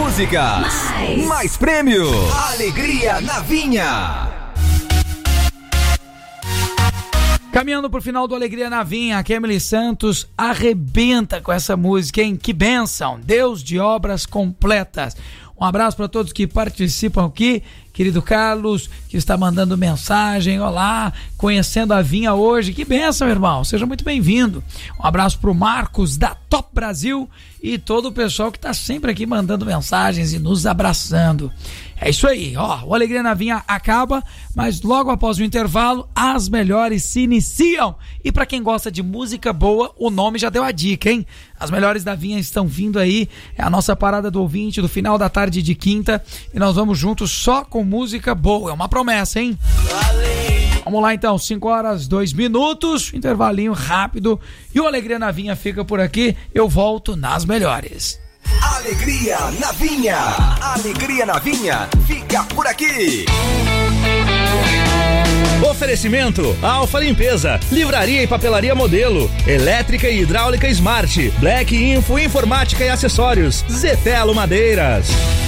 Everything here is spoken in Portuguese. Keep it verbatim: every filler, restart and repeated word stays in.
músicas, mais, mais prêmios. Alegria na Vinha. Caminhando pro final do Alegria na Vinha, a Kemily Santos arrebenta com essa música, hein? Que bênção! Deus de obras completas. Um abraço para todos que participam aqui. Querido Carlos, que está mandando mensagem. Olá, conhecendo a Vinha hoje. Que bênção, irmão. Seja muito bem-vindo. Um abraço pro Marcos, da Top Brasil, e todo o pessoal que está sempre aqui mandando mensagens e nos abraçando. É isso aí, ó. O Alegria na Vinha acaba, mas logo após o intervalo, as melhores se iniciam. E para quem gosta de música boa, o nome já deu a dica, hein? As melhores da Vinha estão vindo aí. É a nossa parada do ouvinte do final da tarde de quinta. E nós vamos juntos só com música boa. É uma promessa, hein? Vamos lá então, cinco horas, dois minutos. Intervalinho rápido. E o Alegria na Vinha fica por aqui. Eu volto nas melhores. Alegria na Vinha. Alegria na Vinha fica por aqui. Oferecimento Alfa Limpeza, Livraria e Papelaria Modelo, Elétrica e Hidráulica Smart, Black Info Informática e Acessórios, Zetelo Madeiras.